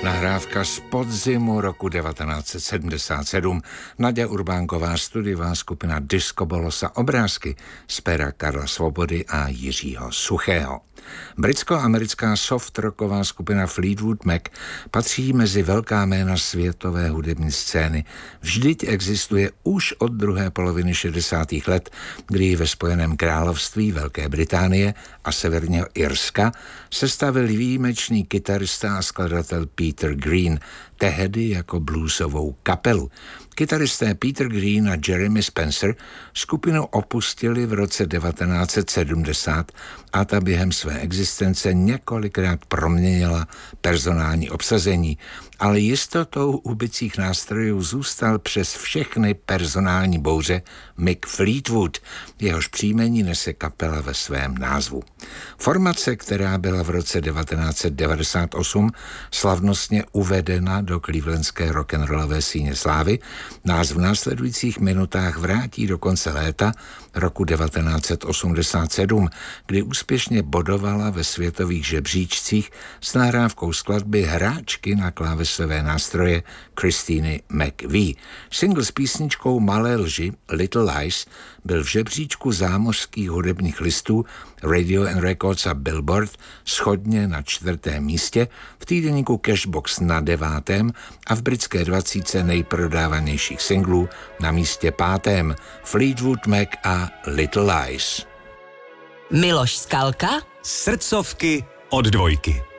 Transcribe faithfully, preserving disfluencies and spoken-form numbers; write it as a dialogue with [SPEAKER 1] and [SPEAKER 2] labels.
[SPEAKER 1] Nahrávka z podzimu roku devatenáct set sedmdesát sedm. Naďa Urbánková, studiová skupina Disco Bolosa, obrázky z pera Karla Svobody a Jiřího Suchého. Britsko-americká soft-rocková skupina Fleetwood Mac patří mezi velká jména světové hudební scény. Vždyť existuje už od druhé poloviny šedesátých let, kdy ve Spojeném království Velké Británie a Severního Irska sestavil výjimečný kytarista a skladatel Peter Green, tehdy jako bluesovou kapelu. Kytaristé Peter Green a Jeremy Spencer skupinu opustili v roce devatenáct set sedmdesát a ta během své existence několikrát proměnila personální obsazení, ale jistotou u bicích nástrojů zůstal přes všechny personální bouře Mick Fleetwood, jehož příjmení nese kapela ve svém názvu. Formace, která byla v roce devatenáct set devadesát osm slavnostně uvedena do clevelandské rock'n'rollové síně slávy, nás v následujících minutách vrátí do konce léta roku devatenáct set osmdesát sedm, kdy úspěšně bodovala ve světových žebříčcích s nahrávkou skladby hráčky na klávesové nástroje Christiny McVie. Single s písničkou Malé lži Little Lies byl v žebříčku zámořských hudebních listů Radio and Records a Billboard shodně na čtvrtém místě, v týdeníku Cashbox na devátém a v britské dvacítce nejprodávanějších singlů na místě pátém. Fleetwood Mac a Little Lies.
[SPEAKER 2] Miloš Skalka,
[SPEAKER 3] Srdcovky od dvojky.